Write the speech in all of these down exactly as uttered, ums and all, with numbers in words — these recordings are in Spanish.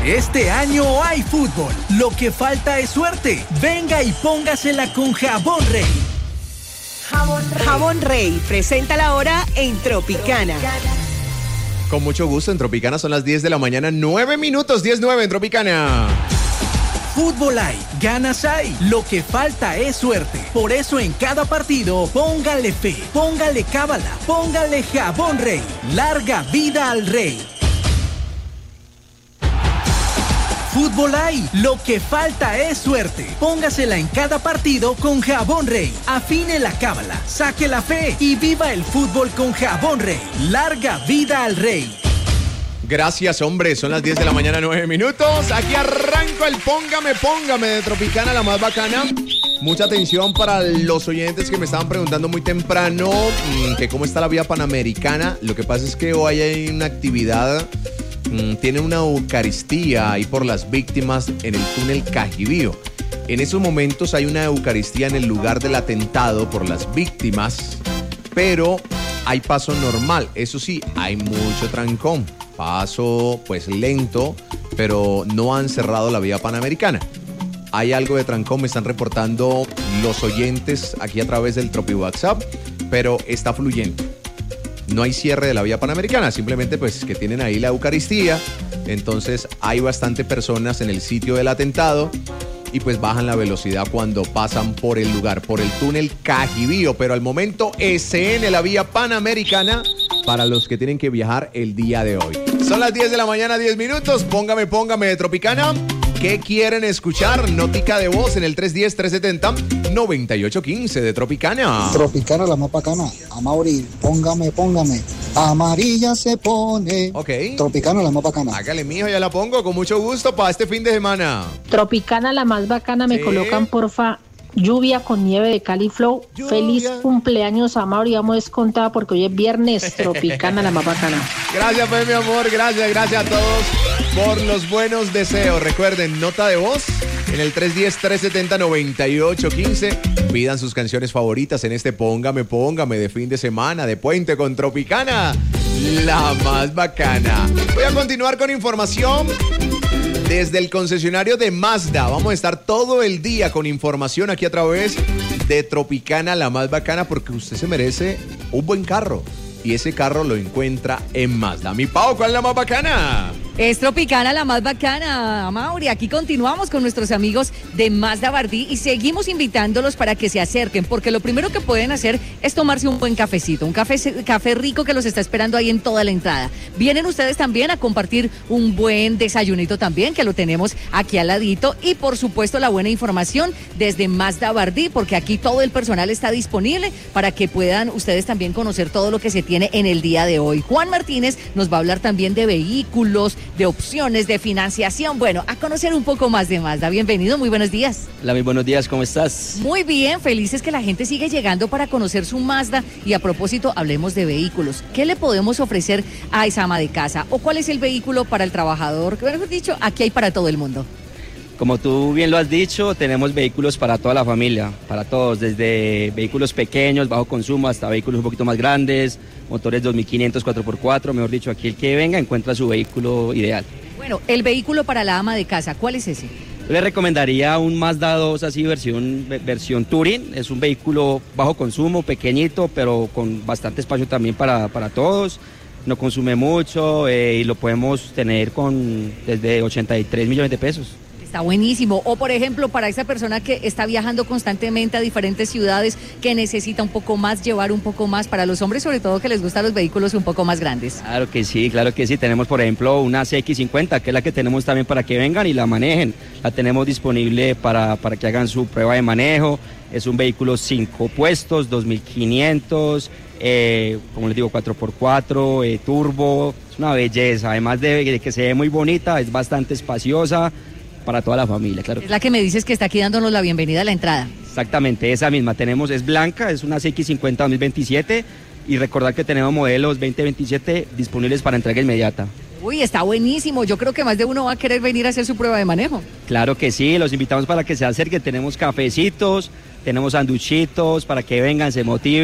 Este año hay fútbol. Lo que falta es suerte. Venga y póngasela con Jabón Rey. Jabón Rey. Jabón Rey presenta la hora en Tropicana. Con mucho gusto, en Tropicana son las diez de la mañana, nueve minutos, diez nueve en Tropicana. Fútbol hay, ganas hay, lo que falta es suerte. Por eso en cada partido, póngale fe, póngale cábala, póngale Jabón Rey. Larga vida al Rey. Fútbol hay, lo que falta es suerte. Póngasela en cada partido con Jabón Rey. Afine la cábala, saque la fe y viva el fútbol con Jabón Rey. Larga vida al Rey. Gracias, hombre. Son las diez de la mañana, nueve minutos. Aquí arranco el Póngame, Póngame de Tropicana, la más bacana. Mucha atención para los oyentes que me estaban preguntando muy temprano mmm, que cómo está la vía panamericana. Lo que pasa es que hoy hay una actividad, mmm, tiene una eucaristía ahí por las víctimas en el túnel Cajibío. En esos momentos hay una eucaristía en el lugar del atentado por las víctimas, pero hay paso normal. Eso sí, hay mucho trancón. Paso pues lento, pero no han cerrado la vía panamericana. Hay algo de trancón, me están reportando los oyentes aquí a través del Tropi WhatsApp, pero está fluyendo. No hay cierre de la vía panamericana, simplemente pues que tienen ahí la Eucaristía, entonces hay bastante personas en el sitio del atentado y pues bajan la velocidad cuando pasan por el lugar, por el túnel Cajibío, pero al momento S N la vía panamericana para los que tienen que viajar el día de hoy. Son las diez de la mañana, diez minutos. Póngame, póngame de Tropicana. ¿Qué quieren escuchar? Notica de voz en el tres uno cero, tres siete cero, nueve ocho uno cinco de Tropicana. Tropicana, la más bacana. Amaury, póngame, póngame. Amarilla se pone. Ok. Tropicana, la más bacana. Hágale, mijo, ya la pongo con mucho gusto para este fin de semana. Tropicana, la más bacana. Me sí. colocan, porfa, Lluvia con Nieve de Cali Flow. Lluvia. Feliz cumpleaños, Amaury. Vamos descontada porque hoy es viernes. Tropicana, la más bacana. Gracias, pues, mi amor. Gracias, gracias a todos por los buenos deseos. Recuerden, nota de voz en el tres uno cero, tres siete cero, nueve ocho uno cinco. Pidan sus canciones favoritas en este Póngame, Póngame de fin de semana, de puente con Tropicana, la más bacana. Voy a continuar con información desde el concesionario de Mazda. Vamos a estar todo el día con información aquí a través de Tropicana, la más bacana, porque usted se merece un buen carro. Y ese carro lo encuentra en Mazda. Mi Pau, ¿cuál es la más bacana? Es Tropicana, la más bacana, Amaury. Aquí continuamos con nuestros amigos de Mazda Bardí y seguimos invitándolos para que se acerquen, porque lo primero que pueden hacer es tomarse un buen cafecito, un café, café rico que los está esperando ahí en toda la entrada. Vienen ustedes también a compartir un buen desayunito también, que lo tenemos aquí al ladito, y por supuesto la buena información desde Mazda Bardí, porque aquí todo el personal está disponible para que puedan ustedes también conocer todo lo que se tiene en el día de hoy. Juan Martínez nos va a hablar también de vehículos, de opciones, de financiación. Bueno, a conocer un poco más de Mazda. Bienvenido, muy buenos días. Hola, muy buenos días, ¿cómo estás? Muy bien, felices que la gente sigue llegando para conocer su Mazda. Y a propósito, hablemos de vehículos. ¿Qué le podemos ofrecer a esa ama de casa? ¿O cuál es el vehículo para el trabajador? Mejor dicho, aquí hay para todo el mundo. Como tú bien lo has dicho, tenemos vehículos para toda la familia, para todos, desde vehículos pequeños, bajo consumo, hasta vehículos un poquito más grandes, motores dos mil quinientos, cuatro por cuatro, mejor dicho, aquí el que venga encuentra su vehículo ideal. Bueno, el vehículo para la ama de casa, ¿cuál es ese? Yo le recomendaría un Mazda dos, así versión, versión Touring. Es un vehículo bajo consumo, pequeñito, pero con bastante espacio también para, para todos. No consume mucho eh, y lo podemos tener con desde ochenta y tres millones de pesos. Está buenísimo. O por ejemplo, para esa persona que está viajando constantemente a diferentes ciudades, que necesita un poco más, llevar un poco más, para los hombres sobre todo que les gustan los vehículos un poco más grandes. Claro que sí, claro que sí. Tenemos por ejemplo una C X cincuenta, que es la que tenemos también para que vengan y la manejen. La tenemos disponible para, para que hagan su prueba de manejo. Es un vehículo cinco puestos, dos mil quinientos, eh, como les digo, cuatro por cuatro, eh, turbo. Es una belleza, además de, de que se ve muy bonita, es bastante espaciosa. Para toda la familia, claro. Es la que me dices que está aquí dándonos la bienvenida a la entrada. Exactamente, esa misma. Tenemos, es blanca, es una C X cincuenta dos mil veintisiete y recordar que tenemos modelos veinte veintisiete disponibles para entrega inmediata. Uy, está buenísimo. Yo creo que más de uno va a querer venir a hacer su prueba de manejo. Claro que sí, los invitamos para que se acerquen. Tenemos cafecitos, tenemos sanduchitos para que vengan, se motiven.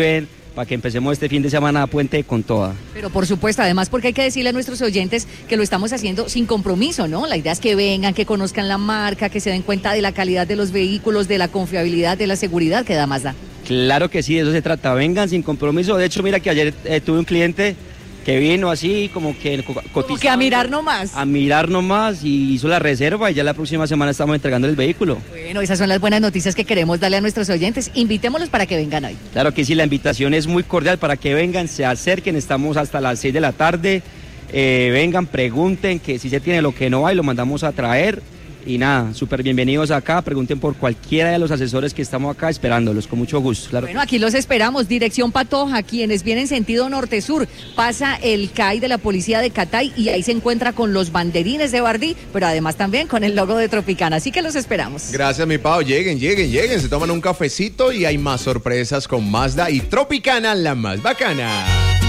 para que empecemos este fin de semana a Puente con toda. Pero por supuesto, además porque hay que decirle a nuestros oyentes que lo estamos haciendo sin compromiso, ¿no? La idea es que vengan, que conozcan la marca, que se den cuenta de la calidad de los vehículos, de la confiabilidad, de la seguridad que da Mazda. Claro que sí, de eso se trata, vengan sin compromiso. De hecho, mira que ayer eh, tuve un cliente que vino así como que cotizando, como que a mirar nomás. A mirar nomás y hizo la reserva y ya la próxima semana estamos entregando el vehículo. Bueno, esas son las buenas noticias que queremos darle a nuestros oyentes. Invitémoslos para que vengan hoy. Claro que sí, la invitación es muy cordial para que vengan, se acerquen, estamos hasta las seis de la tarde, eh, vengan, pregunten que si se tiene lo que no hay, lo mandamos a traer. Y nada, súper bienvenidos acá, pregunten por cualquiera de los asesores que estamos acá esperándolos, con mucho gusto. Claro. Bueno, aquí los esperamos, dirección Patoja, quienes vienen sentido norte-sur, pasa el C A I de la policía de Catay y ahí se encuentra con los banderines de Bardí, pero además también con el logo de Tropicana, así que los esperamos. Gracias, mi Pau, lleguen, lleguen, lleguen, se toman un cafecito y hay más sorpresas con Mazda y Tropicana, la más bacana.